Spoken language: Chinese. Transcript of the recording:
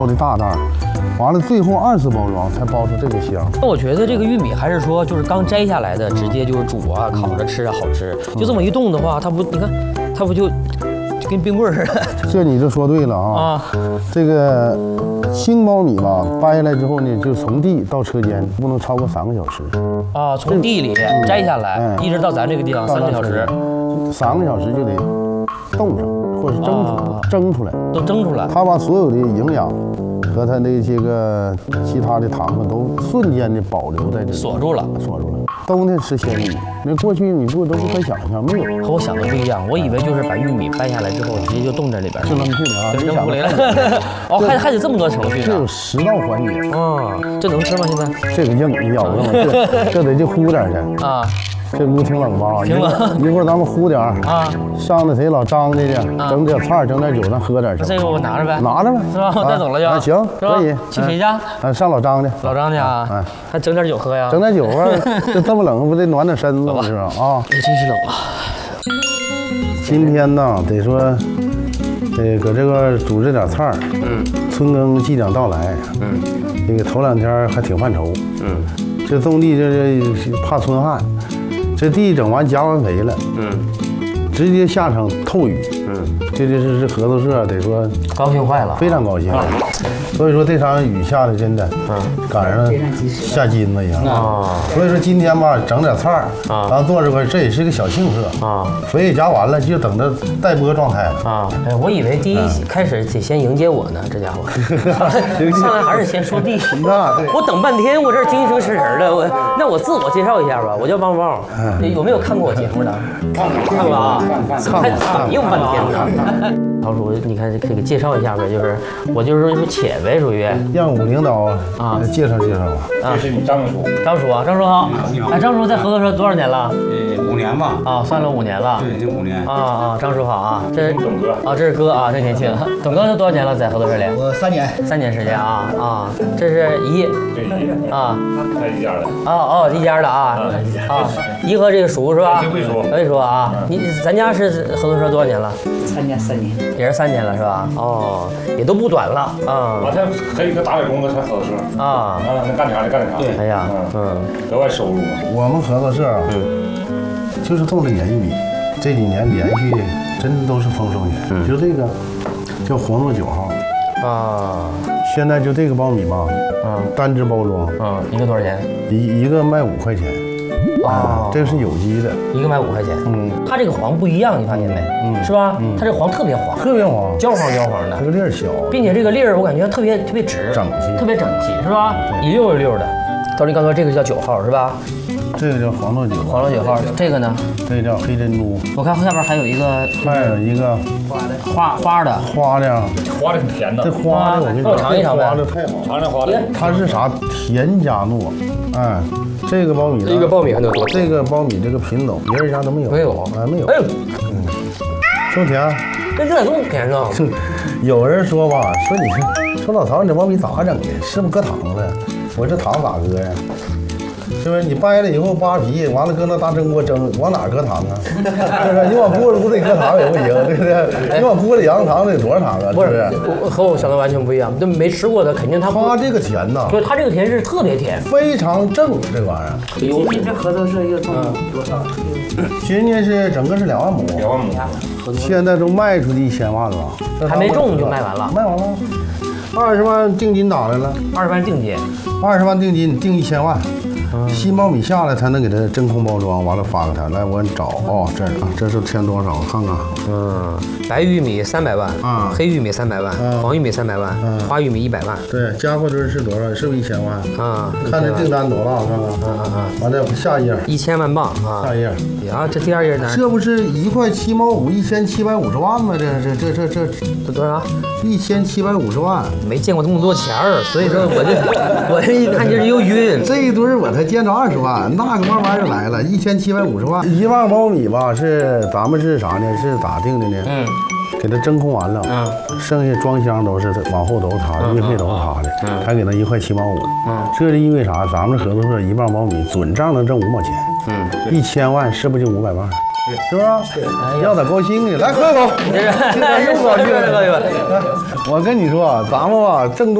包的大袋儿，完了最后2次包装才包出这个箱。 那我觉得这个玉米还是说就是刚摘下来的，直接就是煮啊、烤着吃啊好吃。就这么一冻的话，它不，你看，它不就跟冰棍似的？ 这你就说对了啊！这个青苞米吧，掰下来之后呢，就从地到车间不能超过3个小时。 啊，从地里摘下来，一直到咱这个地方3个小时 ，3个小时就得冻上，或者是蒸出来， 都蒸出来。 它把所有的营养和它那些个其他的糖分都瞬间的保留在这里， 锁住了。 冬天吃鲜米，那过去你不都不可想象，没有。 和我想的不一样，我以为就是把玉米掰下来之后，直接就冻在里边， 就扔去了啊， 扔土里了。哦，还得这么多程序呢。 这有10道环节。 这能吃吗？现在？ 这个硬，你咬着了，这得就呼点去啊。这屋挺冷吧？ 挺冷。 一会儿咱们呼点啊。上那谁老张家去，整点菜，整点酒，咱喝点去。 这个我拿着呗。 拿着呗， 是吧？我带走了就。 行，可以。 去谁家？ 上老张家。 老张家啊。还整点酒喝呀？ 整点酒啊，这么冷，不得暖暖身子吗？是吧？啊。 也真是冷啊。 今天呢，得说，搁这个煮这点菜儿。春耕即将到来。这个头2天还挺犯愁。这种地这怕春旱。这地整完夹完肥了，直接下场透雨，这是合作社得说高兴坏了， 非常高兴。所以说这场雨下的真的，赶上下金子一样啊。所以说今天吧，整点菜儿，咱做这块，这也是个小庆贺啊。肥也夹完了，就等着待播状态了啊。哎，我以为第一开始得先迎接我呢，这家伙上来还是先说地。我等半天，我这精神神的。那我自我介绍一下吧，我叫汪汪。有没有看过我节目的？看过啊，还反应半天呢。老鼠，你看这个介绍一下呗，就是我就是说且呗，属于让武领导介绍介绍吧。 这是你张叔。 张叔啊，张叔好。哎，张叔在合作社多少年了 ？5年吧。 啊，算了5年了。 对，就5年。 张叔好啊，这是董哥啊，这是哥啊，真年轻。董哥是多少年了在合作社里？ 我3年。 3年时间啊，这是姨。 对姨啊，他一家的。 一家的啊。姨和这个叔是吧？魏叔啊，咱家是合作社多少年了 3年。 也是3年了是吧？也都不短了啊。 他还有一个打点工的才合作社啊，那干啥的干啥。对， 哎呀， 额外收入嘛。 我们合作社啊，就是种这野玉米，这几年连续真都是丰收年。就这个叫黄糯9号啊，现在就这个苞米吧，单只包装一个多少钱？ 一个卖5块钱。这个是有机的， 一个卖5块钱。它这个黄不一样，你发现没？是吧？它这黄特别黄， 特别黄， 焦黄的。 这个粒儿小， 并且这个粒儿我感觉特别直， 整齐， 特别整齐，是吧？一溜一溜的。到你刚说这个叫9号是吧？ 这个叫黄糯9 号，这个呢？ 这个叫黑珍珠。 我看下边还有一个花的挺甜的。 这花的我跟你说， 尝一尝呗。 花的太好， 尝花的。 它是啥？甜加糯。这个苞米呢？ 一个苞米还能多？ 这个苞米这个品种别人家都没有。没有。 哎呦， 这么甜？ 这咋这么甜呢？ 有人说吧，说老曹，你这苞米咋整的？是不是搁糖了？我这糖咋搁呀？是不是你掰了以后扒皮，完了搁那大蒸锅蒸，往哪搁糖啊？是不是？你往锅里不得搁糖也不行，对不对？你往锅里扬糖得多少糖啊？ 不是，和我想的完全不一样。这没吃过的肯定它这个甜呐， 对，它这个甜是特别甜， 非常正这玩意儿。 今天这合作社又种多少？ 今年是整个是2万亩 ，2万亩， 现在都卖出去1000万了， 还没种就卖完了 ，20万定金打来了 ，20万定金， 定1000万。新苞米下来才能给它真空包装，完了发给他。来，我给你找这儿这是填多少？我看看。 白玉米300万黑玉米300万黄玉米300万花玉米100万。 对，加货吨是多少？是不是1000万？看这订单多大？看看。完了，下一页。 1000万磅啊！ 下一页。 呀，这第2页呢？ 这不是1块7毛5，1750万吗？这多少 ？1750万。 没见过这么多钱儿，所以说我这一看就是又晕。 这一吨我才见着20万，那个慢慢就来了，1750万。1万苞米吧，是咱们是啥呢？是咋定的呢？ 给他真空完了，剩下装箱都是往后都是他的，运费都是他的，还给他1块7毛5。这就意味啥？咱们合作社1磅苞米准账能挣5毛钱，1000万是不是就500万？是不是？要咋高兴呢？来喝口， 这个， 我跟你说，咱们吧挣多。